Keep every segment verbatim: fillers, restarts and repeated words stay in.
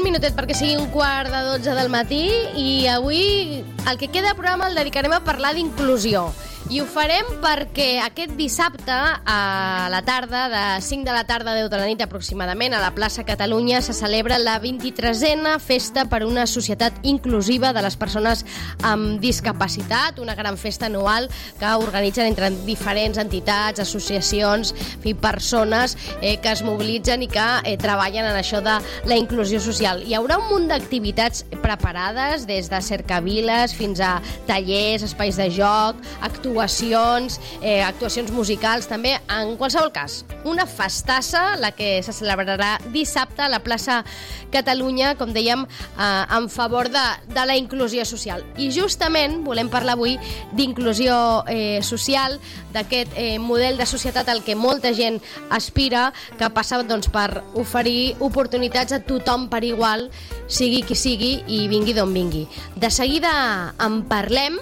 minutet perquè sigui un quart de dotze del matí i avui el que queda de programa el dedicarem a parlar d'inclusió. I ho farem perquè aquest dissabte a la tarda, de cinc de la tarda a deu de la nit aproximadament, a la plaça Catalunya se celebra la vint-i-tresena Festa per una Societat Inclusiva de les Persones amb Discapacitat, una gran festa anual que organitzen entre diferents entitats, associacions, i persones eh, que es mobilitzen i que eh, treballen en això de la inclusió social. Hi haurà un munt d'activitats preparades, des de cercaviles fins a tallers, espais de joc, actuacions, eh, actuacions musicals també. En qualsevol cas, una festassa, la que se celebrarà dissabte a la plaça Catalunya, com dèiem, eh, en favor de, de la inclusió social. I justament volem parlar avui d'inclusió eh, social, d'aquest eh, model de societat al que molta gent aspira, que passa doncs, per oferir oportunitats a tothom per igual, sigui qui sigui i vingui d'on vingui. De seguida en parlem,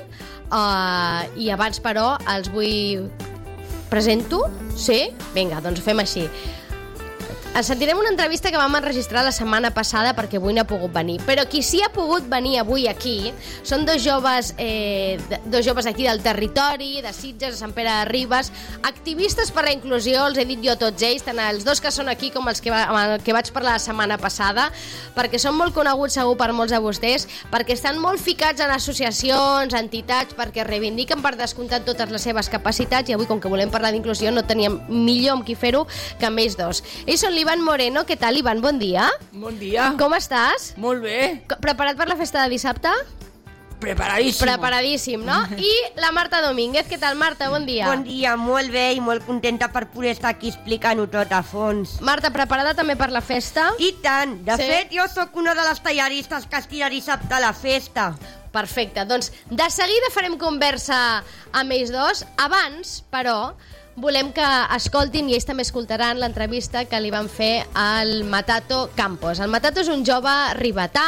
uh, i abans, però, els vull... Presento? Sí? Vinga, doncs fem així. Sentirem una entrevista que vam enregistrar la setmana passada perquè avui no ha pogut venir. Però qui sí ha pogut venir avui aquí són dos joves, eh, dos joves aquí del territori, de Sitges, de Sant Pere de Ribes, activistes per la inclusió, els he dit jo tots ells, tant els dos que són aquí com els que, va, amb el que vaig parlar la setmana passada, perquè són molt coneguts segur per molts de vostès, perquè estan molt ficats en associacions, entitats, perquè reivindiquen per descomptat totes les seves capacitats, i avui, com que volem parlar d'inclusió, no teníem millor amb qui fer-ho que amb ells dos. Ells són Iván Moreno. Què tal, Iván? Bon dia. Bon dia. Com estàs? Molt bé. Preparat per la festa de dissabte? Preparadíssim. Preparadíssim, no? I la Marta Domínguez. Què tal, Marta? Bon dia. Bon dia, molt bé i molt contenta per poder estar aquí explicant-ho tot a fons. Marta, preparada també per la festa? I tant. De sí? fet, jo sóc una de les tallaristes que estira dissabte a la festa. Perfecte. Doncs de seguida farem conversa amb ells dos. Abans, però, volem que escoltin, i ells també escoltaran, l'entrevista que li van fer al Matato Campos. El Matato és un jove ribetà,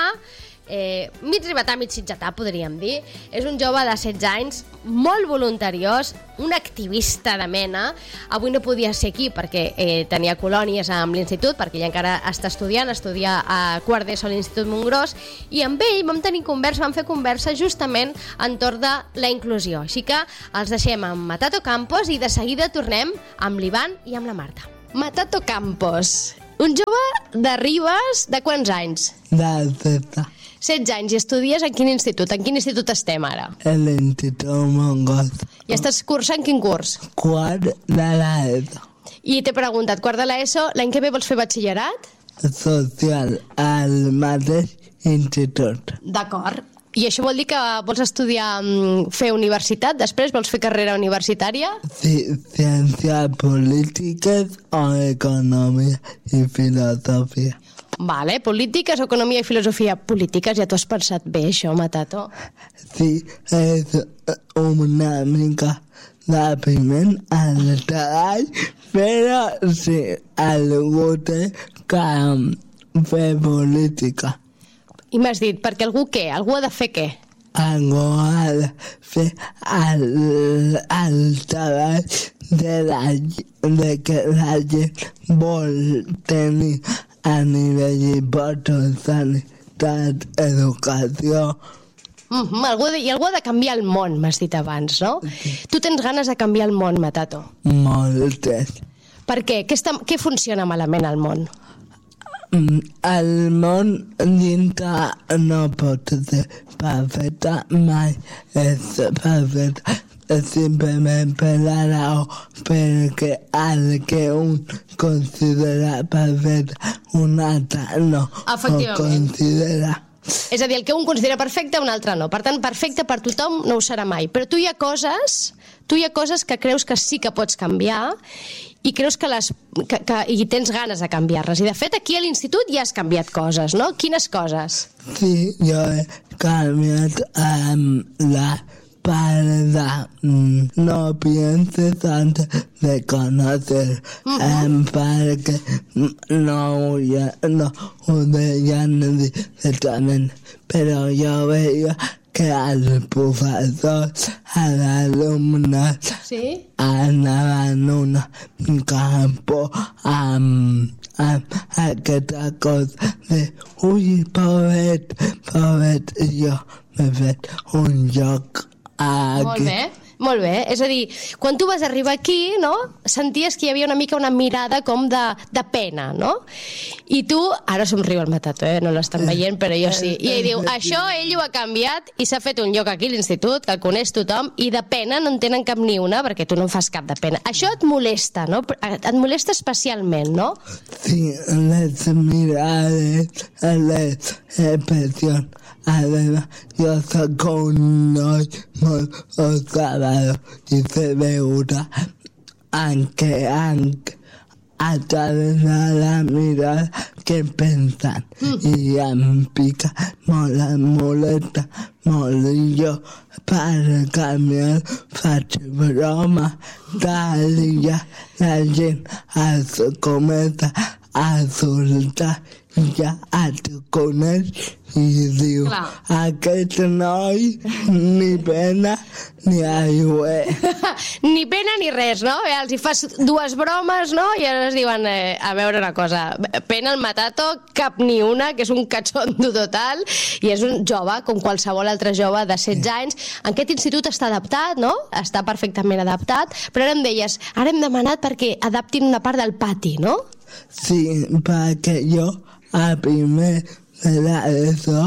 eh, mig ribetà, mig sitgetà, podríem dir. És un jove de setze anys, molt voluntariós, un activista de mena. Avui no podia ser aquí perquè eh, tenia colònies amb l'institut, perquè ella encara està estudiant, estudia a quart d'ESO a l'Institut Montgròs, i amb ell vam tenir conversa, vam fer conversa justament entorn de la inclusió. Així que els deixem amb Matato Campos i de seguida tornem amb l'Ivan i amb la Marta. Matato Campos, un jove de Ribes, de quants anys? De setze. setze anys, i estudies en quin institut? En quin institut estem ara? En l'Institut Montgròs. I estàs cursant quin curs? Quart de l'ESO. I t'he preguntat, quart de l'ESO, l'any que ve vols fer batxillerat? Social, al mateix institut. D'acord. I això vol dir que vols estudiar, fer universitat? Després vols fer carrera universitària? Sí, ciències polítiques o economia i filosofia. Vale, polítiques, economia i filosofia. Polítiques, ja t'ho has pensat bé, això, Matato? Sí, és una mica d'apiment al treball, però sí, algú té que fer política. I m'has dit, perquè algú què? Algú ha de fer què? Algú ha de fer el, el treball de, la, de que la gent vol tenir a nivell important, sanitat, educació. Mm-hmm, algú de, I algú ha de canviar el món, m'has dit abans, no? Sí. Tu tens ganes de canviar el món, Matato? Moltes. Per què? Què, està, què funciona malament al món? El món dintre no pot ser perfecte, mai és perfecte. Simplement per la raó perquè el que un considera perfecte un altre no ho considera. És a dir, el que un considera perfecte un altre no. Per tant, perfecte per tothom no ho serà mai. Però tu hi ha coses, tu hi ha coses que creus que sí que pots canviar i creus que les que, que, i tens ganes de canviar-les. I de fet aquí a l'institut ja has canviat coses, no? Quines coses? Sí, jo he canviat amb la para no pienses antes de conocer, uh-huh. para que no, ya, no ho veían directamente, pero yo veía que els professors a l'alumnes Sí? anaven una campo amb, amb aquesta cosa de ui, pobret, pobret, i jo m'he fet un joc aquí. Molt bé. Molt bé, és a dir, quan tu vas arribar aquí, no?, senties que hi havia una mica una mirada com de, de pena, no? I tu, ara somriu el Matato, eh? No l'estan veient, però jo sí. I ell diu, això ell ho ha canviat i s'ha fet un lloc aquí a l'institut, que el coneix tothom, i de pena no en tenen cap ni una, perquè tu no en fas cap de pena. Això et molesta, no? Et molesta especialment, no? Sí, les mirades, les expressions. Además, jo soc un noi molt observador i sé veure en què en a través de la mirada que pensen. Mm. I em pica molt, em molesta molt. I jo, per canviar, faig broma d'allà. La gent es comença a soltar, ja et coneix i diu, clar, aquest noi ni pena ni aigua. Ni pena ni res, no? Eh, els hi fas dues bromes, no? I llavors diuen, eh, a veure una cosa, pena el Matato, cap ni una, que és un catxondo total, i és un jove, com qualsevol altre jove de setze anys. En aquest institut està adaptat, no? Està perfectament adaptat, però ara em deies, ara hem demanat perquè adaptin una part del pati, no? Sí, perquè jo a primer de l'ESO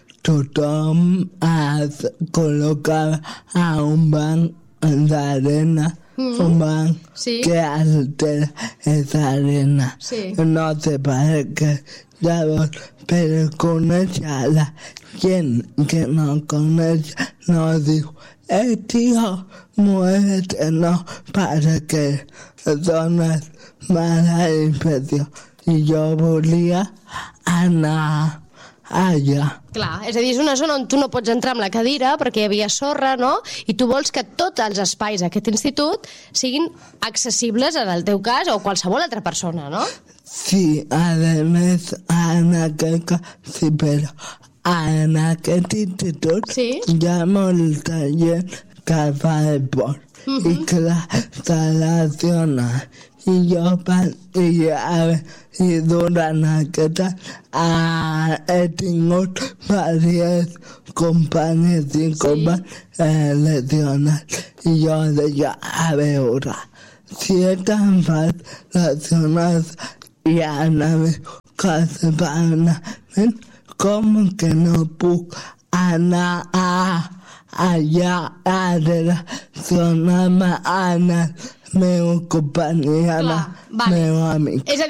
tothom es col·locava a un banc d'arena, mm. un banc sí. que altera esa arena. Sí. No sé per què. Llavors, per conèixer la gent que no coneix, no diu, eh, tio, muévete, no, perquè dones mala impressió. I jo volia anar allà. Clar, és a dir, és una zona on tu no pots entrar amb la cadira perquè hi havia sorra, no? I tu vols que tots els espais d'aquest institut siguin accessibles en el teu cas o qualsevol altra persona, no? Sí, a més, en aquest cas, sí, però en aquest institut sí. hi ha molta gent que fa esport. Uh-huh. I clar, se lesiona. I jo i, a, i durant aquesta uh, he tingut diverses companys i companys eh, lesionats. I jo deia, a veure, si estan fas lesionats i han hagut coses permanentment, com que no puc anar a allà a relacionar-me amb el meu company, amb el meu amic. És a dir,